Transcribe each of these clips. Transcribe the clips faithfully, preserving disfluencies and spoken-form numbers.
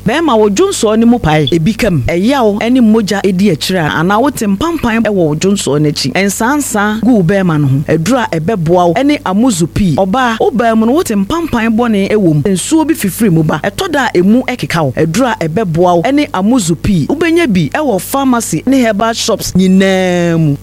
bema wo dwonso ne mu pae ebi kam eyawo ene moja edi akira ana wote mpampan e wo dwonso ne chi ensansa gu bema no ho adura ebeboa wo ene amuzupi oba oba mu no wote mpampan bone ewom ensuo bi fifiri mu ba etoda emu ekeka wo adura ebeboa wo ene amuzupi ubenya bi e wo pharmacy ne herbal shops nyinaa mu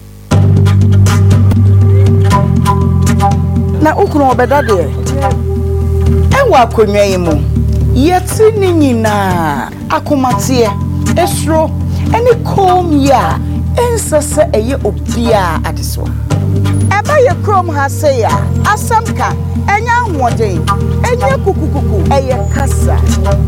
na ukunu obeda de e wa konwa yi mu yeti ni nyina akomatie esro eni kom ya ensese eye obia adeso eba ye krom ha se ya asamka enya hoden enya kukukuku eye kasa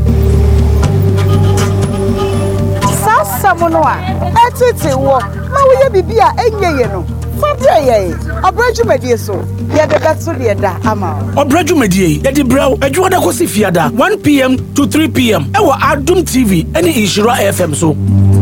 sasa mono a etete wo ma wo ye bibia enye ye no fabia ye obrajumedie so ye de betso de da ama obrajumedie ye di brew adwoda kosi fiada one p m to three p m e wo Adum T V ene Ishira F M so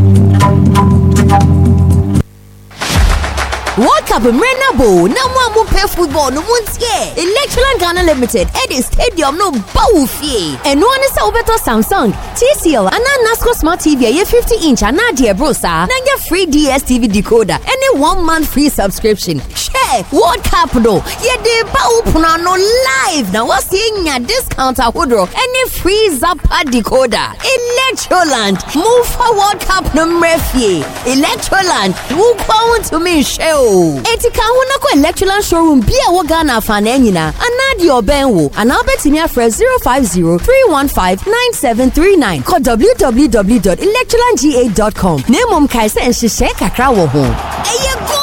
World Cup Mrenabo, no more mo play football no once year. Electroland Ghana Limited, Eddie Stadium no bawufie. And one is over to Samsung, T C L, and Nasco Smart T V, a fifty inch, and Nadia Brosa, and your free D S T V decoder, and a one month free subscription. Share World Cup no, ye de bawupuna no live. Now what's seeing your discount a hoodro, and a free Zappa decoder. Electroland, move for World Cup no mrefie. Electroland, move on to me show. Etika huna ko Electroland showroom bia wo Ghana fa na nyina anadi obenwo ana obetimi afre zero five zero three one five nine seven three nine call w w w dot electroland g a dot com. Nemom kai se nhye kakra wo ho. Eye